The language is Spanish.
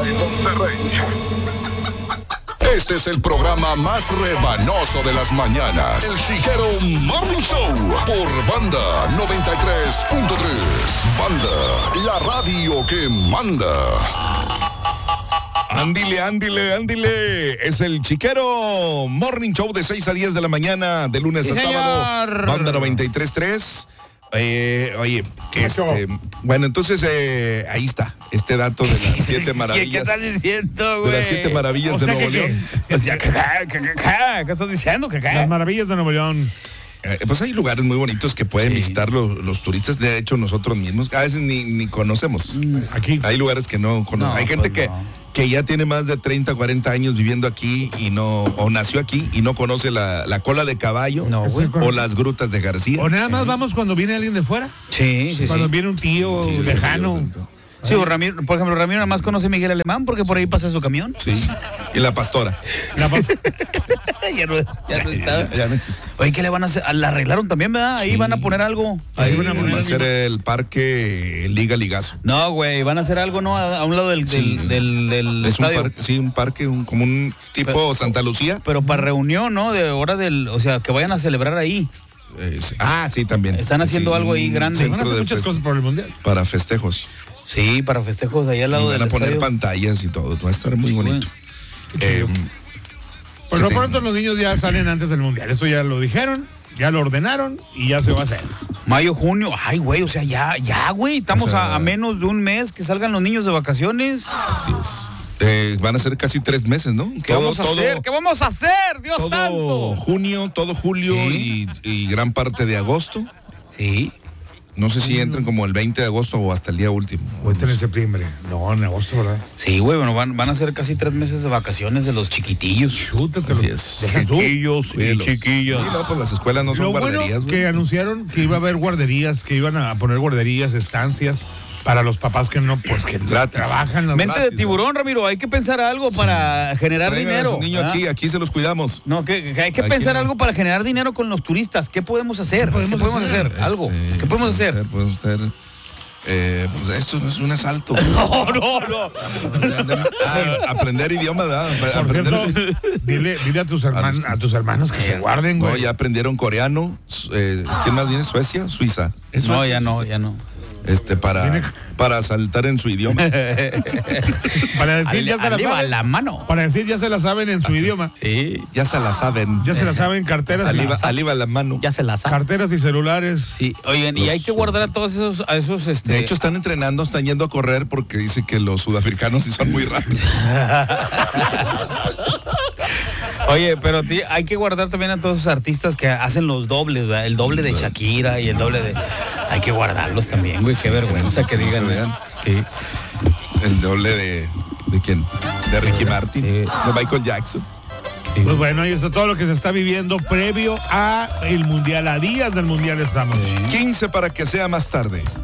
Monterrey. Este es el programa más rebanoso de las mañanas. El Chiguero Morning Show por Banda 93.3. Banda, la radio que manda. Ándile. Es el Chiquero Morning Show de 6 a 10 de la mañana, de lunes a sábado. Banda 93.3. Oye, bueno, entonces ahí está, este dato de las 7 maravillas. ¿Qué estás diciendo, güey? De las 7 maravillas de Nuevo León. ¿Qué estás diciendo? Las maravillas de Nuevo León. Pues hay lugares muy bonitos que pueden visitar los turistas. De hecho, nosotros mismos a veces ni conocemos. Aquí hay lugares que no conocemos. Hay gente que ya tiene más de 30, 40 años viviendo aquí o nació aquí y no conoce la cola de caballo o las grutas de García. O nada más vamos cuando viene alguien de fuera. Sí. Cuando viene un tío lejano. Sí, o Ramiro, por ejemplo, Ramiro nada más conoce a Miguel Alemán porque por ahí pasa su camión. Sí. Y la pastora. ya no está. Ya no existe. Oye, ¿qué le van a hacer? La arreglaron también, ¿verdad? Ahí van a poner algo. Ahí van a hacer el parque Ligazo. No, güey, van a hacer algo, ¿no? A un lado del es estadio. Un parque, como un tipo Santa Lucía. Pero para reunión, ¿no? O sea, que vayan a celebrar ahí. Sí, también. Están haciendo algo ahí grande. Van a hacer muchas cosas por el mundial. Para festejos. Sí, para festejos allá al lado del estadio. Van a poner estadio. pantallas y todo. Va a estar muy bonito. Por lo pronto los niños ya salen antes del mundial. Eso ya lo dijeron, ya lo ordenaron y ya se va a hacer. Mayo, junio. Ay, güey, o sea, ya, güey. Estamos a menos de un mes que salgan los niños de vacaciones. Así es. Van a ser casi 3 meses, ¿no? ¿Qué vamos a hacer? ¿Qué vamos a hacer? Dios santo. Todo julio y gran parte de agosto. Sí. No sé si entran como el 20 de agosto o hasta el día último. O entran en septiembre. No, en agosto, ¿verdad? Sí, güey, bueno, van a ser casi 3 meses de vacaciones de los chiquitillos. Chútatelo. Así es. Chiquillos y chiquillas. Sí, no, pues las escuelas no son guarderías. Bueno, que anunciaron que iba a haber guarderías, que iban a poner guarderías, estancias para los papás que no, pues que gratis. Trabajan. Mente gratis, de tiburón, Ramiro, hay que pensar algo para generar Traigan dinero. A su niño aquí se los cuidamos. No, que hay que pensar algo para generar dinero con los turistas. ¿Qué podemos hacer? ¿Qué podemos hacer? Algo. ¿Qué podemos hacer? Pues esto no es un asalto. No. Aprender idiomas, ¿verdad? Por cierto, dile a tus hermanos que se guarden, güey. No, ya aprendieron coreano. ¿Quién más viene? ¿Suecia? ¿Suiza? No, ya no. Para saltar en su idioma. Para decir ya se la saben. La mano. Para decir ya se la saben en su idioma. Sí. Ya se la saben. Ya se la saben carteras. Aliva la mano. Ya se la saben. Carteras y celulares. Sí. Oigan, y hay que guardar a todos esos De hecho, están entrenando, están yendo a correr porque dice que los sudafricanos sí son muy rápidos. Oye, pero hay que guardar también a todos esos artistas que hacen los dobles, ¿verdad? El doble de Shakira y el doble de... Hay que guardarlos también, güey. Qué vergüenza que digan. Sí. El doble de quién? De Ricky Martin, de Michael Jackson. Sí. Pues bueno, ahí está todo lo que se está viviendo previo a el mundial, a días del mundial estamos. 15 para que sea más tarde.